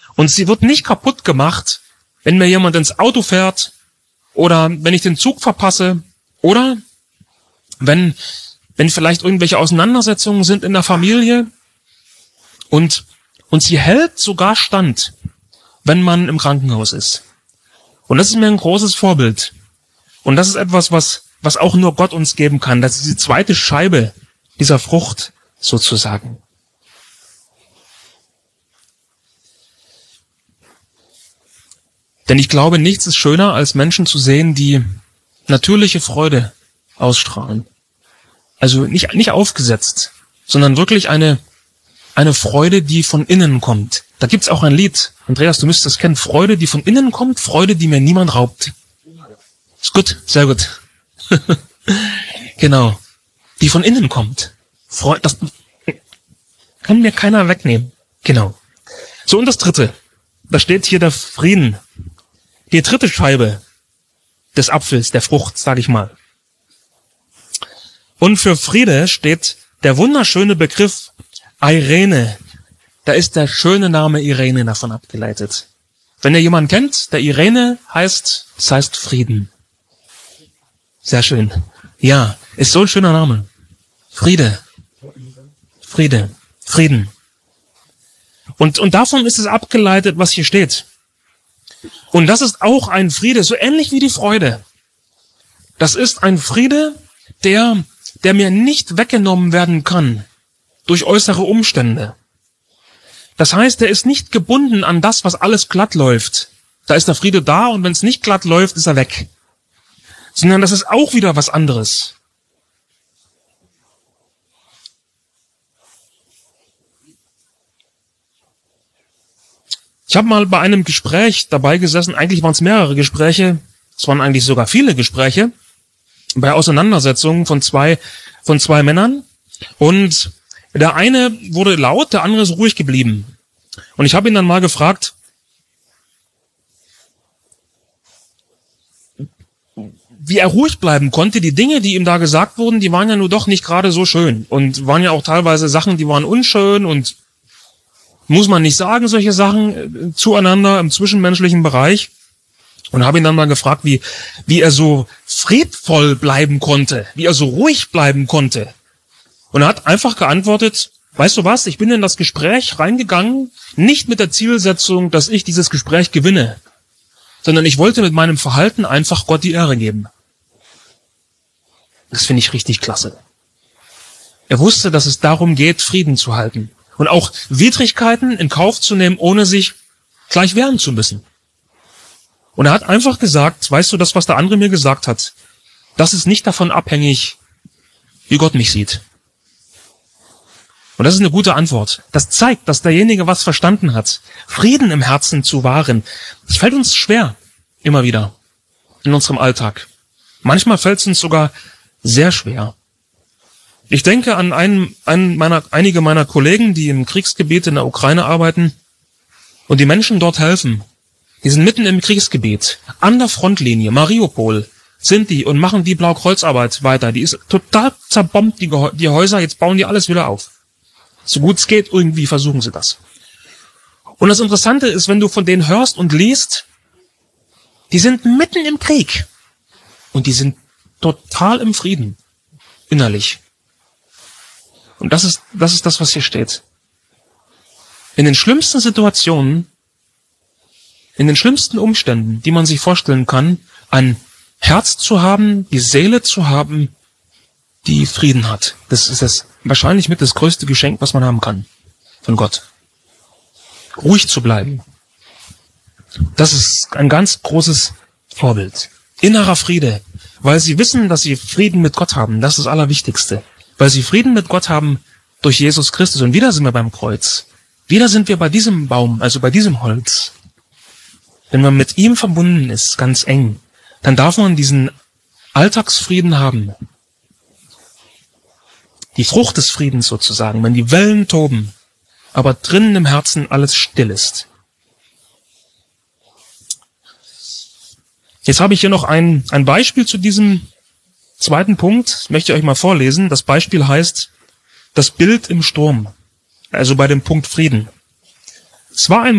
Und sie wird nicht kaputt gemacht, wenn mir jemand ins Auto fährt oder wenn ich den Zug verpasse oder wenn vielleicht irgendwelche Auseinandersetzungen sind in der Familie. Und sie hält sogar stand, wenn man im Krankenhaus ist. Und das ist mir ein großes Vorbild. Und das ist etwas, was auch nur Gott uns geben kann. Das ist die zweite Scheibe dieser Frucht sozusagen. Denn ich glaube, nichts ist schöner, als Menschen zu sehen, die natürliche Freude ausstrahlen. Also nicht aufgesetzt, sondern wirklich eine Freude, die von innen kommt. Da gibt's auch ein Lied, Andreas, du müsstest das kennen, Freude, die von innen kommt, Freude, die mir niemand raubt. Ist gut, sehr gut. Genau, die von innen kommt. Freude, das kann mir keiner wegnehmen. Genau. So, und das dritte, da steht hier der Frieden. Die dritte Scheibe des Apfels, der Frucht, sag ich mal. Und für Friede steht der wunderschöne Begriff Irene. Da ist der schöne Name Irene davon abgeleitet. Wenn ihr jemanden kennt, der Irene heißt, das heißt Frieden. Sehr schön. Ja, ist so ein schöner Name. Friede. Friede. Frieden. Und davon ist es abgeleitet, was hier steht. Und das ist auch ein Friede, so ähnlich wie die Freude. Das ist ein Friede, der mir nicht weggenommen werden kann durch äußere Umstände. Das heißt, der ist nicht gebunden an das, was alles glatt läuft. Da ist der Friede da und wenn es nicht glatt läuft, ist er weg. Sondern das ist auch wieder was anderes. Ich habe mal bei einem Gespräch dabei gesessen, eigentlich waren es mehrere Gespräche, es waren eigentlich sogar viele Gespräche, bei Auseinandersetzungen von zwei Männern. Und der eine wurde laut, der andere ist ruhig geblieben. Und ich habe ihn dann mal gefragt, wie er ruhig bleiben konnte. Die Dinge, die ihm da gesagt wurden, die waren ja nur doch nicht gerade so schön. Und waren ja auch teilweise Sachen, die waren unschön und muss man nicht sagen, solche Sachen zueinander im zwischenmenschlichen Bereich. Und habe ihn dann mal gefragt, wie er so friedvoll bleiben konnte, wie er so ruhig bleiben konnte. Und er hat einfach geantwortet, weißt du was, ich bin in das Gespräch reingegangen, nicht mit der Zielsetzung, dass ich dieses Gespräch gewinne, sondern ich wollte mit meinem Verhalten einfach Gott die Ehre geben. Das finde ich richtig klasse. Er wusste, dass es darum geht, Frieden zu halten und auch Widrigkeiten in Kauf zu nehmen, ohne sich gleich wehren zu müssen. Und er hat einfach gesagt, weißt du, das, was der andere mir gesagt hat, das ist nicht davon abhängig, wie Gott mich sieht. Und das ist eine gute Antwort. Das zeigt, dass derjenige was verstanden hat, Frieden im Herzen zu wahren. Das fällt uns schwer, immer wieder, in unserem Alltag. Manchmal fällt es uns sogar sehr schwer. Ich denke an einige meiner Kollegen, die im Kriegsgebiet in der Ukraine arbeiten und die Menschen dort helfen. Die sind mitten im Kriegsgebiet, an der Frontlinie, Mariupol sind die und machen die Blaukreuzarbeit weiter. Die ist total zerbombt, die Häuser, jetzt bauen die alles wieder auf. So gut es geht, irgendwie versuchen sie das. Und das Interessante ist, wenn du von denen hörst und liest, die sind mitten im Krieg. Und die sind total im Frieden, innerlich. Und das ist das, was hier steht. In den schlimmsten Situationen, in den schlimmsten Umständen, die man sich vorstellen kann, ein Herz zu haben, die Seele zu haben, die Frieden hat. Das ist das wahrscheinlich mit das größte Geschenk, was man haben kann von Gott. Ruhig zu bleiben. Das ist ein ganz großes Vorbild. Innerer Friede, weil sie wissen, dass sie Frieden mit Gott haben. Das ist das Allerwichtigste. Weil sie Frieden mit Gott haben durch Jesus Christus. Und wieder sind wir beim Kreuz. Wieder sind wir bei diesem Baum, also bei diesem Holz. Wenn man mit ihm verbunden ist, ganz eng, dann darf man diesen Alltagsfrieden haben. Die Frucht des Friedens sozusagen, wenn die Wellen toben, aber drinnen im Herzen alles still ist. Jetzt habe ich hier noch ein Beispiel zu diesem zweiten Punkt. Das möchte ich euch mal vorlesen. Das Beispiel heißt, das Bild im Sturm. Also bei dem Punkt Frieden. Es war ein